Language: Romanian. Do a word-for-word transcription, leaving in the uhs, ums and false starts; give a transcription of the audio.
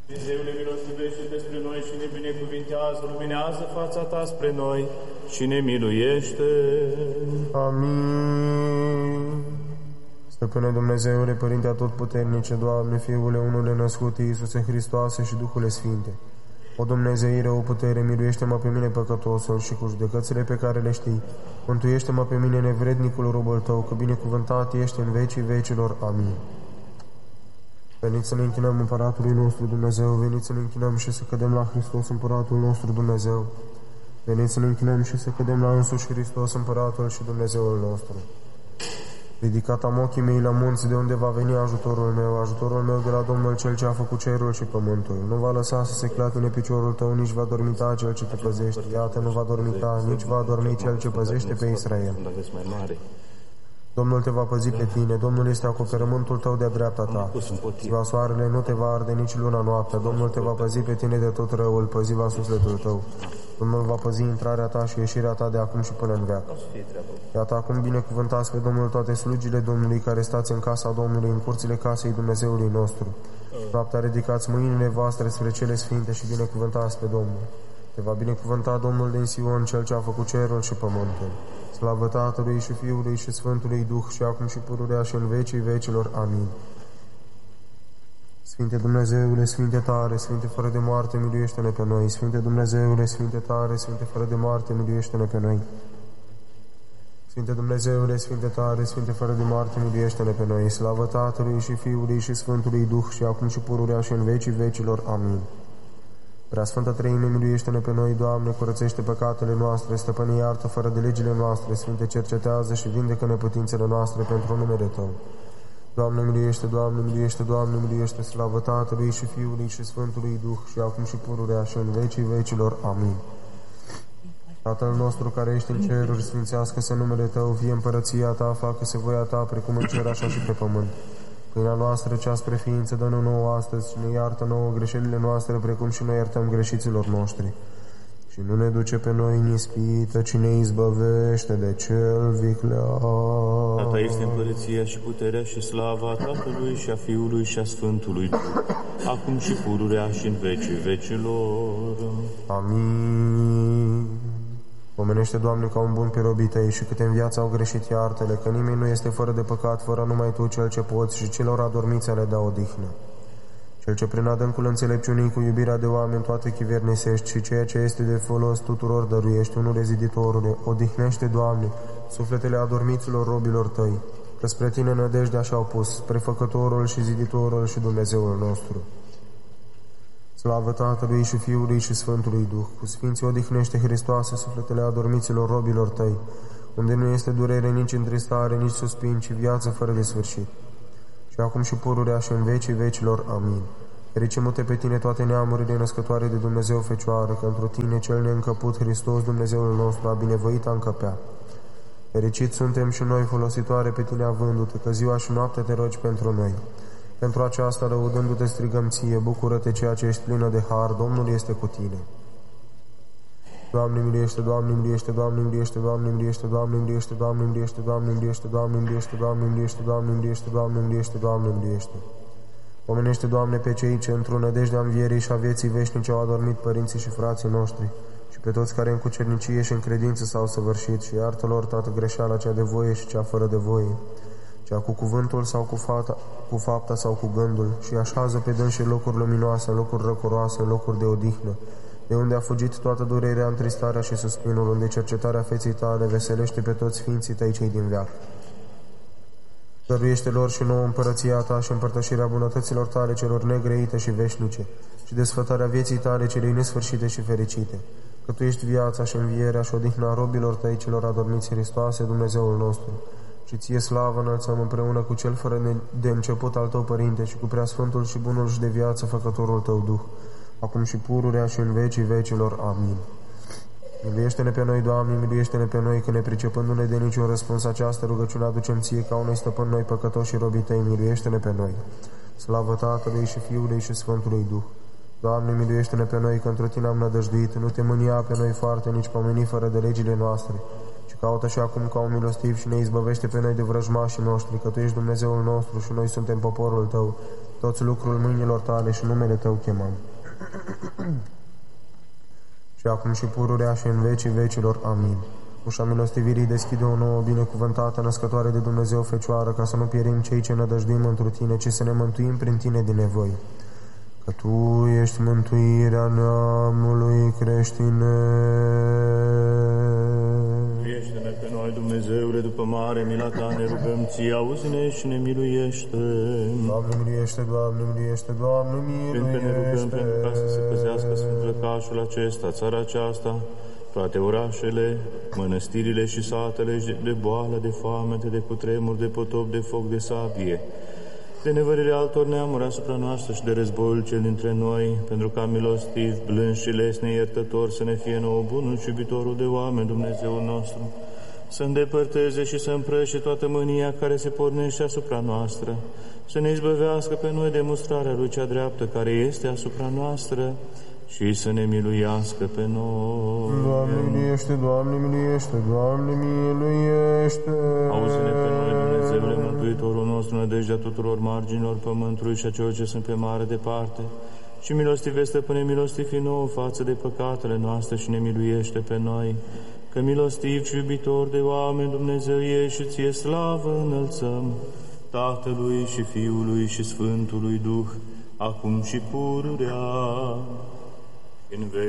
Dumnezeule, milostivește despre noi și ne binecuvintează, luminează fața Ta spre noi și ne miluiește. Amin. Stăpâne Dumnezeule, Părinte Atotputernice, Doamne, Fiule unule născut, Iisuse Hristoase și Duhule Sfinte, o Dumnezeire, o putere, miluiește-mă pe mine păcătosul și cu judecățile pe care le știi. Mântuiește-mă pe mine, nevrednicul robul Tău, că binecuvântat ești în vecii vecilor. Amin. Veniți să ne închinăm Împăratului nostru Dumnezeu, veniți să ne închinăm și să cădem la Hristos Împăratul nostru Dumnezeu. Veniți să ne închinăm și să cădem la însuși Hristos Împăratul și Dumnezeul nostru. Ridicat am ochii mei la munți, de unde va veni ajutorul meu, ajutorul meu de la Domnul Cel ce a făcut cerul și pământul. Nu va lăsa să se clatine piciorul tău, nici va dormita Cel ce te păzește. Iată, nu va dormita, nici va dormi Cel ce păzește pe Israel. Domnul te va păzi pe tine, Domnul este acoperământul tău de-a dreapta ta. Ziua soarele nu te va arde, nici luna noaptea. Domnul te va păzi pe tine de tot răul, păzi va sufletul tău. Domnul va păzi intrarea ta și ieșirea ta de acum și până în veac. Iată acum binecuvântați pe Domnul toate slugile Domnului care stați în casa Domnului, în curțile casei Dumnezeului nostru. Noaptea ridicați mâinile voastre spre cele sfinte și binecuvântați pe Domnul. Te va binecuvânta Domnul din Sion, Cel ce a făcut cerul și pământul. Slavă Tatălui și Fiului și Sfântului Duh și acum și pururea și în vecii vecilor. Amin. Sfinte Dumnezeule, Sfinte tare, Sfinte fără de moarte, miluiește-ne pe noi. Sfinte Dumnezeule, Sfinte tare, Sfinte fără de moarte, miluiește-ne pe noi. Sfinte Dumnezeule, Sfinte tare, Sfinte fără de moarte, miluiește-ne pe noi. Slavă Tatălui și Fiului și Sfântului Duh și acum și pururea și în vecii vecilor. Amin. Preasfântă Treime, miluiește-ne pe noi, Doamne, curățește păcatele noastre, Stăpâne, iartă fără de legile noastre, Sfinte, cercetează și vindecă neputințele noastre pentru numele Tău. Doamne, miluiește, Doamne, miluiește, Doamne, miluiește, slavă Tatălui și Fiului și Sfântului Duh și acum și pururea și în vecii vecilor. Amin. Tatăl nostru care ești în ceruri, sfințească-se numele Tău, fie împărăția Ta, facă-se voia Ta, precum în cer, așa și pe pământ. Pâinea noastră, cea spre ființă, dă-ne nouă astăzi și ne iartă nouă greșelile noastre, precum și noi iertăm greșiților noștri. Și nu ne duce pe noi în ispită, ci ne izbăvește de cel viclean. A Ta este împărăția și puterea și slava a Tatălui și a Fiului și a Sfântului Duh, acum și pururea și în vecii vecilor. Amin. Omenește, Doamne, ca un bun pe robii Tăi și câte în viață au greșit, iartă-le, că nimeni nu este fără de păcat, fără numai Tu, Cel ce poți, și celor adormiți le dă odihnă. Cel ce prin adâncul înțelepciunii cu iubirea de oameni toate chivernisești și ceea ce este de folos tuturor dăruiești, unul reziditorule, odihnește, Doamne, sufletele adormiților robilor Tăi, că spre Tine nădejdea și-au pus, spre Făcătorul și Ziditorul și Dumnezeul nostru. Slavă Tatălui și Fiului și Sfântului Duh, cu Sfinții odihnește, Hristoase, sufletele adormiților robilor Tăi, unde nu este durere, nici întristare, nici suspin, ci viață fără de sfârșit. Și acum și pururea și în vecii vecilor. Amin. Fericim-te pe Tine toate neamurile născătoare de Dumnezeu Fecioară, că într-o Tine cel neîncăput, Hristos Dumnezeul nostru, a binevoit a încăpea. Fericit suntem și noi, folositoare pe Tine avându-Te, că ziua și noaptea Te rogi pentru noi. Pentru aceasta, lăudându-Te, strigăm Ție, bucură-te ceea ce ești plină de har, Domnul este cu Tine. Doamne miluiește, Doamne miluiește, Doamne miluiește, Doamne miluiește, Doamne miluiește, Doamne miluiește, Doamne miluiește, Doamne miluiește, Doamne miluiește, Doamne miluiește, Doamne miluiește, Doamne miluiește. Omenește, Doamne, pe cei ce într-o nădejdea învierii și a vieții veșnice au adormit părinții și frații noștri și pe toți care în cucernicie și în credință s-au săvârșit și iartă lor toată greșeala cea de voie și cea fără de voie, cea cu cuvântul sau cu fapta, cu fapta sau cu gândul, și așează pe dânsi locuri luminoase, în locuri răcoroase, în locuri de odihnă, de unde a fugit toată durerea, întristarea și suspinul, unde cercetarea feței Tale veselește pe toți Sfinții Tăi cei din veac. Dăruiește lor și nouă împărăția Ta și împărtășirea bunătăților Tale celor negreite și veșnice și desfătarea vieții Tale celei nesfârșite și fericite, că Tu ești viața și învierea și odihna robilor Tăi celor adormiți, Hristoase, Dumnezeul nostru. Și Ție slavă înălțăm împreună cu Cel fără de început al Tău, Părinte, și cu Preasfântul și Bunul și de viață Făcătorul Tău, Duh, acum și pururea și în vecii vecilor. Amin. Miluiește-ne pe noi, Doamne, miluiește-ne pe noi, că nepricepându-ne de niciun răspuns această rugăciune aducem Ție ca unui stăpân noi păcătoși și robii Tăi, miluiește-ne pe noi. Slavă Tatălui și Fiului și Sfântului Duh. Doamne, miluiește-ne pe noi, că într-o Tine am nădăjduit, nu Te mânia pe noi foarte, nici pomeni fără de legile noastre, ci caută și acum ca un milostiv și ne izbăvește pe noi de vrăjmașii noștri, că Tu ești Dumnezeul nostru și noi suntem poporul Tău, toți lucrul mâinilor tale și numele Tău chemăm. Și acum și pururea și în vecii vecilor. Amin. Ușa milostivirii deschide o nouă, binecuvântată, născătoare de Dumnezeu Fecioară, ca să nu pierim cei ce nădăjduim întru Tine, ci să ne mântuim prin Tine din nevoi. Că Tu ești mântuirea neamului creștinesc. Miește-ne pe noi, Dumnezeule, după mare mila Ta, ne rugăm Ție, auzi-ne și ne miluiește. Doamne miluiește, Doamne miluiește, Doamne miluiește. Pentru că ne rugăm pentru ca să se păzească Sfântul Lăcașul acesta, țara aceasta, toate orașele, mănăstirile și satele de boală, de foamete, de cutremur, de potop, de foc, de sabie, de nevărire altor neamuri asupra noastră și de războiul cel dintre noi, pentru ca milostiv, blând și lesne, iertător să ne fie nouă bunul și iubitorul de oameni, Dumnezeul nostru, să îndepărteze și să împrășe toată mânia care se pornește asupra noastră, să ne izbăvească pe noi de mustrarea Lui cea dreaptă care este asupra noastră și să ne miluiască pe noi. Doamne miluiește, Doamne miluiește, Doamne miluiește. Auzi-ne pe noi, Dumnezeule, Mântuitorul nostru, nădejdea tuturor marginilor pământului și a celor ce sunt pe mare departe. Și milostive, Stăpâne, milostivi nouă față de păcatele noastre și ne miluiește pe noi. Că milostiv și iubitor de oameni Dumnezeu ești și Ție slavă înălțăm, Tatălui și Fiului și Sfântului Duh, acum și pururea, în veci.